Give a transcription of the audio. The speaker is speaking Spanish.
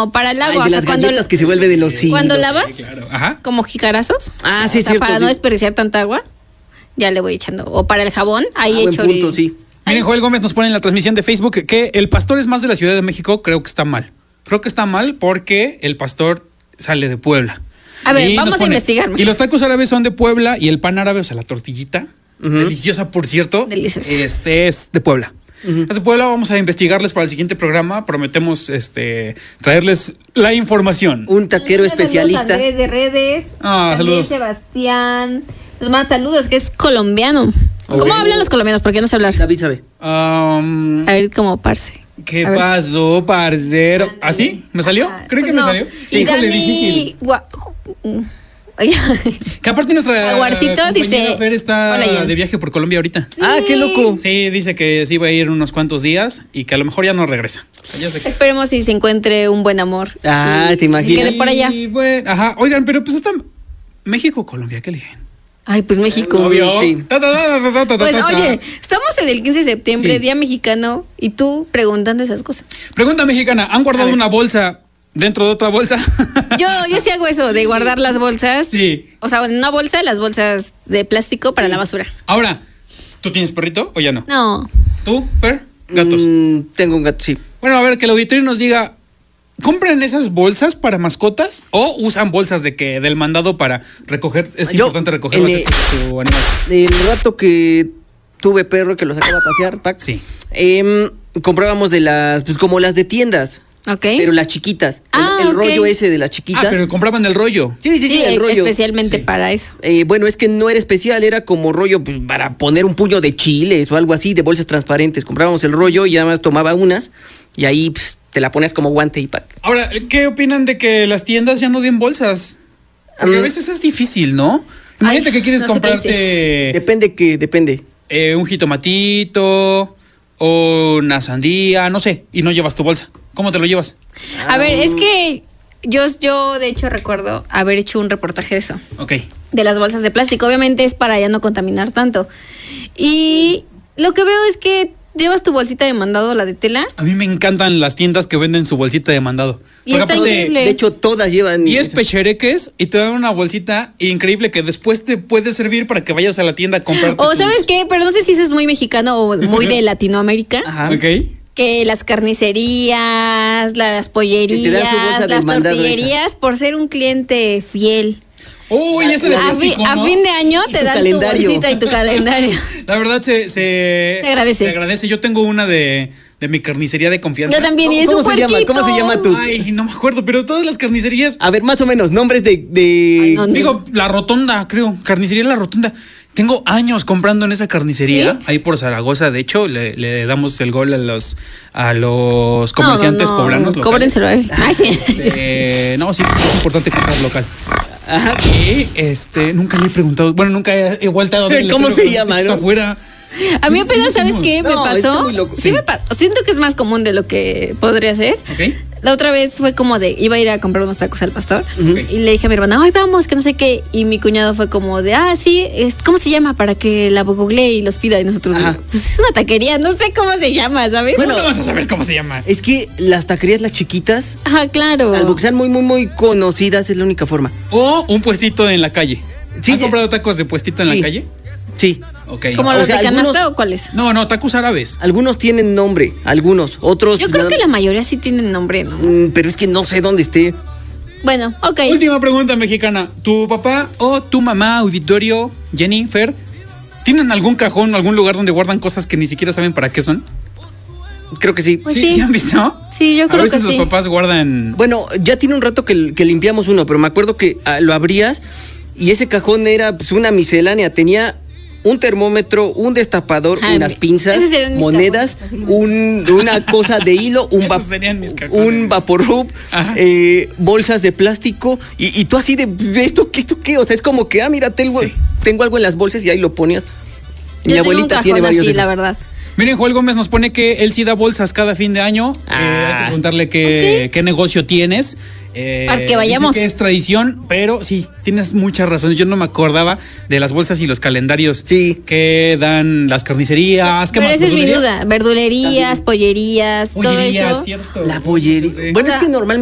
No, para el agua. Ay, de las galletas que se vuelve de los hilo. Cuando lavas, Claro. Ajá. como jicarazos. Ah, sí, o sea, cierto. para sí. no desperdiciar tanta agua, ya le voy echando. O para el jabón, ahí Buen echo punto, el... sí. Miren, Joel Gómez nos pone en la transmisión de Facebook que el pastor es más de la Ciudad de México. Creo que está mal. Creo que está mal porque el pastor sale de Puebla. A ver, Y vamos nos a investigar. Y los tacos árabes son de Puebla y el pan árabe, o sea, la tortillita, deliciosa, por cierto, Deliciosa. es de Puebla. Es de Puebla, vamos a investigarles para el siguiente programa. Prometemos traerles la información. Un taquero especialista. Andrés de redes. Ah, también saludos. Sebastián. Los más saludos, que es colombiano. Ok. ¿Cómo hablan los colombianos? Porque no sé hablar. David sabe. A ver, como parce. ¿Qué A ver. pasó, parcero? ¿Así? ¿Me salió? Ajá, ¿Creen pues que me no. salió? Y Híjole, Dani difícil. Oye, Que aparte nuestra Jaguarcito compañera dice, Fer está hola, Jan. de viaje por Colombia ahorita. Ah, qué loco. Sí, dice que sí va a ir unos cuantos días y que a lo mejor ya no regresa. Ya sé que- esperemos si se encuentre un buen amor. Ah, Y ¿te imaginas? quede por allá. Y bueno, ajá, oigan, pero pues está México, Colombia, ¿qué eligen? Ay, pues México. Obvio. sí. Pues oye, estamos en el 15 de septiembre, Sí. Día Mexicano, y tú preguntando esas cosas. Pregunta mexicana, ¿han guardado A ver. una bolsa dentro de otra bolsa? Yo sí hago eso, de guardar las bolsas. Sí. O sea, en una bolsa, las bolsas de plástico para la basura. Ahora, ¿tú tienes perrito o ya no? No. ¿Tú, Fer? Gatos. Tengo un gato, sí. Bueno, a ver, que el auditorio nos diga, ¿compran esas bolsas para mascotas o usan bolsas del mandado para recoger? Es Yo, importante recoger en las heces de tu animal. El rato que tuve perro que lo sacaba a pasear, Pac, Sí. comprábamos de las, pues como las de tiendas, Ok. pero las chiquitas. Ah, el ok. rollo ese de las chiquitas. Ah, pero compraban el rollo. Sí, el rollo. especialmente Sí. para eso. Bueno, es que no era especial, era como rollo pues, para poner un puño de chiles o algo así, de bolsas transparentes. Comprábamos el rollo y además tomaba unas y ahí pues, te la ponías como guante y Pac. Ahora, ¿qué opinan de que las tiendas ya no den bolsas? Porque a veces es difícil, ¿no? Imagínate Ay, que quieres no sé qué comprarte Depende. un jitomatito o una sandía, no sé, y no llevas tu bolsa. ¿Cómo te lo llevas? A ver, es que yo de hecho recuerdo haber hecho un reportaje de eso, Ok. de las bolsas de plástico. Obviamente es para ya no contaminar tanto. Y lo que veo es que llevas tu bolsita de mandado, la de tela. A mí me encantan las tiendas que venden su bolsita de mandado. Y Porque está aparte- increíble. De hecho, todas llevan. Y es pechereques y te dan una bolsita increíble que después te puede servir para que vayas a la tienda a comprarte. O tus- ¿sabes qué? Pero no sé si eso es muy mexicano o muy de Latinoamérica. Ajá. Ok. Que las carnicerías, las pollerías, Que te dan su bolsa de las mandado tortillerías, por ser un cliente fiel. Uy, ese de A, plástico, a ¿no? fin de año Y te tu dan calendario. tu bolsita y tu calendario. La verdad se agradece. Se agradece. Yo tengo una de mi carnicería de confianza. Yo también, y es ¿Cómo un se llama? puerquito. ¿Cómo se llama tu? Ay, no me acuerdo, pero todas las carnicerías. A ver, más o menos, nombres de. Ay, no, Digo, La Rotonda, creo. Carnicería La Rotonda. Tengo años comprando en esa carnicería. ¿Sí? Ahí por Zaragoza. De hecho, le damos el gol a los comerciantes poblanos locales. Cóbrenselo a él. Ay, sí. No, sí, es importante comprar local. Ajá. Y nunca le he preguntado. Bueno, nunca he vuelto a ver el ¿Cómo letrero, se llama, Está no? afuera. A mí apenas, ¿sabes qué me No, está pasó? muy loco. Sí, Sí. me pasó. Siento que es más común de lo que podría ser. Ok. La otra vez fue como de, iba a ir a comprar unos tacos al pastor Ok. y le dije a mi hermana, ay, vamos, que no sé qué. Y mi cuñado fue como de, sí, ¿cómo se llama? Para que la googlee y los pida. Y nosotros, Ajá. pues es una taquería, no sé cómo se llama, ¿sabes? ¿Cómo no vas a saber cómo se llama? Es que las taquerías, las chiquitas, Ajá, claro. salvo que sean muy, muy, muy conocidas, es la única forma. O un puestito en la calle. Sí, ¿Has sí. comprado tacos de puestito en Sí. la calle? Sí. Ok. ¿Como o los sea, de canasta algunos- o cuáles? No, tacos árabes. Algunos tienen nombre, algunos, otros. Yo creo que la mayoría sí tienen nombre, ¿no? Pero es que no sé dónde esté. Bueno, ok. Última pregunta mexicana. ¿Tu papá o tu mamá, auditorio, Jennifer, tienen algún cajón o algún lugar donde guardan cosas que ni siquiera saben para qué son? Creo que sí. Pues sí. ¿Sí han visto? Sí, yo creo A veces que los sí. papás guardan. Bueno, ya tiene un rato que limpiamos uno, pero me acuerdo que lo abrías y ese cajón era pues, una miscelánea. Tenía un termómetro, un destapador, Ay, unas pinzas, esos serían mis monedas, cajones, una cosa de hilo, Esos serían mis cajones. un vaporrub, Ajá. bolsas de plástico y tú así de ¿esto qué? O sea, es como que, mira, tengo Sí. algo en las bolsas y ahí lo ponías. Yo Mi tengo abuelita un tiene cajón varios así, de esos. la verdad. Miren, Joel Gómez nos pone que él sí da bolsas cada fin de año. Hay que preguntarle qué negocio tienes. Para que dice vayamos. que es tradición, pero sí, tienes muchas razones. Yo no me acordaba de las bolsas y los calendarios Sí. que dan las carnicerías. ¿Qué Pero más? esa es mi ¿Verdulerías? duda. Verdulerías, pollerías, todo Pollerías, eso. cierto. La bollería. Sí. Bueno, O sea, es que normalmente